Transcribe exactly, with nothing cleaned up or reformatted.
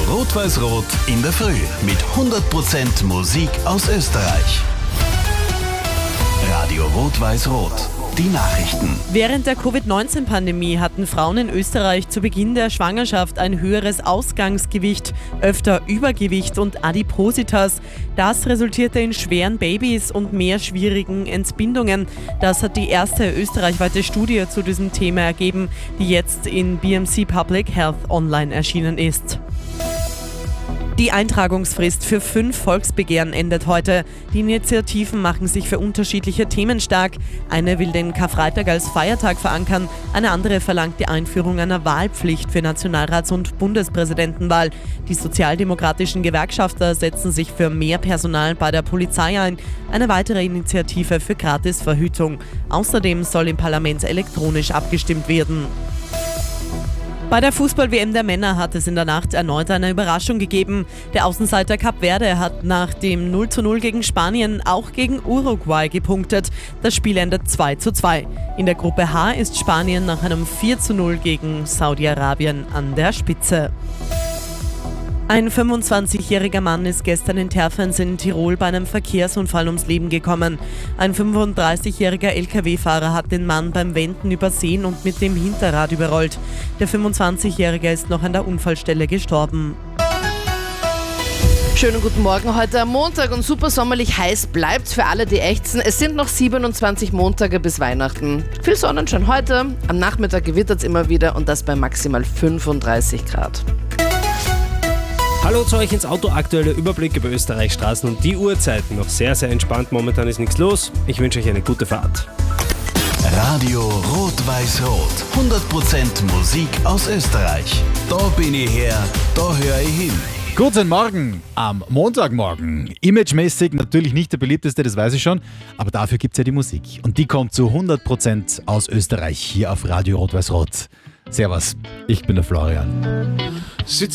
Rot-Weiß-Rot in der Früh mit hundert Prozent Musik aus Österreich. Radio Rot-Weiß-Rot. Die Nachrichten. Während der Covid neunzehn Pandemie hatten Frauen in Österreich zu Beginn der Schwangerschaft ein höheres Ausgangsgewicht, öfter Übergewicht und Adipositas. Das resultierte in schweren Babys und mehr schwierigen Entbindungen. Das hat die erste österreichweite Studie zu diesem Thema ergeben, die jetzt in B M C Public Health Online erschienen ist. Die Eintragungsfrist für fünf Volksbegehren endet heute. Die Initiativen machen sich für unterschiedliche Themen stark. Eine will den Karfreitag als Feiertag verankern, eine andere verlangt die Einführung einer Wahlpflicht für Nationalrats- und Bundespräsidentenwahl. Die sozialdemokratischen Gewerkschafter setzen sich für mehr Personal bei der Polizei ein, eine weitere Initiative für Gratisverhütung. Außerdem soll im Parlament elektronisch abgestimmt werden. Bei der Fußball-W M der Männer hat es in der Nacht erneut eine Überraschung gegeben. Der Außenseiter Kap Verde hat nach dem null zu null gegen Spanien auch gegen Uruguay gepunktet. Das Spiel endet zwei zu zwei. In der Gruppe H ist Spanien nach einem vier zu null gegen Saudi-Arabien an der Spitze. Ein fünfundzwanzigjähriger Mann ist gestern in Terfens in Tirol bei einem Verkehrsunfall ums Leben gekommen. Ein fünfunddreißigjähriger L K W-Fahrer hat den Mann beim Wenden übersehen und mit dem Hinterrad überrollt. Der fünfundzwanzigjährige ist noch an der Unfallstelle gestorben. Schönen guten Morgen heute am Montag und super sommerlich heiß bleibt's für alle, die ächzen. Es sind noch siebenundzwanzig Montage bis Weihnachten. Viel Sonnenschein heute, am Nachmittag gewittert's immer wieder und das bei maximal fünfunddreißig Grad. Hallo zu euch ins Auto, aktueller Überblick über Österreichs Straßen und die Uhrzeiten. Noch sehr, sehr entspannt, momentan ist nichts los. Ich wünsche euch eine gute Fahrt. Radio Rot-Weiß-Rot. hundert Prozent Musik aus Österreich. Da bin ich her, da höre ich hin. Guten Morgen am Montagmorgen. Imagemäßig natürlich nicht der beliebteste, das weiß ich schon, aber dafür gibt es ja die Musik. Und die kommt zu hundert Prozent aus Österreich hier auf Radio Rot-Weiß-Rot. Servus, ich bin der Florian.